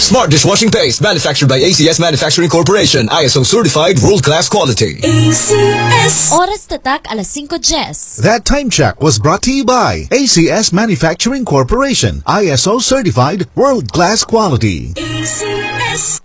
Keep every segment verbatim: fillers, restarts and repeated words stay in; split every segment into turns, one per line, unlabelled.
Smart dishwashing paste manufactured by A C S Manufacturing Corporation. I S O certified world-class quality.
A C S.
Oras tatak alas singko Jess.
That time check was brought to you by A C S Manufacturing Corporation. I S O certified world-class quality.
A C S.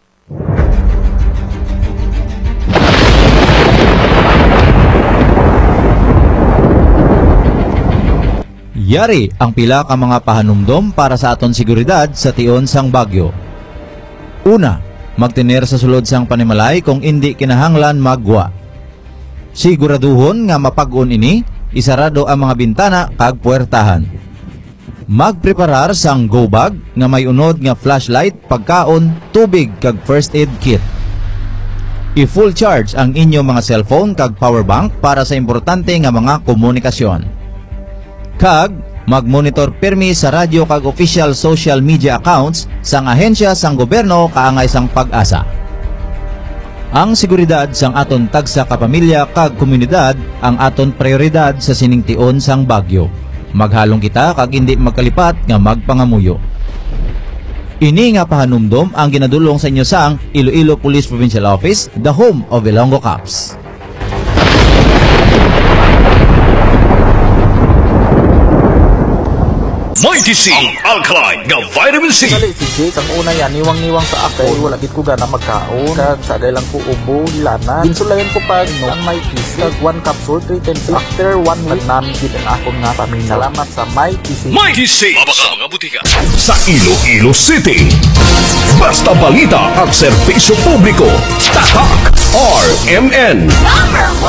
Yari ang pila ka mga pahanumdom para sa aton seguridad sa tion sang bagyo. Una, magtiner sa sulod sang panimalay kung hindi kinahanglan magwa. Siguraduhon nga mapag-on ini, isarado ang mga bintana kag puwertahan. Magpreparar sang go bag nga may unod nga flashlight, pagkaon, tubig kag first aid kit. I-full charge ang inyong mga cellphone kag power bank para sa importante nga mga komunikasyon. Kag mag-monitor pirmi sa radyo kag official social media accounts sang ahensya sang gobyerno kaangay sang pag-asa. Ang seguridad sang aton tagsa ka pamilya kag komunidad ang aton prioridad sa siningtion sang bagyo. Maghalong kita kag hindi magkalipat nga magpangamuyo. Ini nga pahanumdom ang ginadulong sa inyo sang Iloilo Police Provincial Office, the home of Ilonggo Cops.
Mighty C, ang alkaline nga vitamin C.
Dali si Jake, ang una yan, niwang-niwang sa ako. Wala gid ko gana magkaon. Kag sa lang ko ubo, lana. Ginsulayan ko pa no, ang Mighty C. Kag one capsule, three ten six. After one week, namin gid ang akong nga pamilya. Salamat sa Mighty C.
Mighty C, mabaka mga butika. Sa Iloilo City, basta balita at serbisyo publiko. Tatak R M N.
Number one.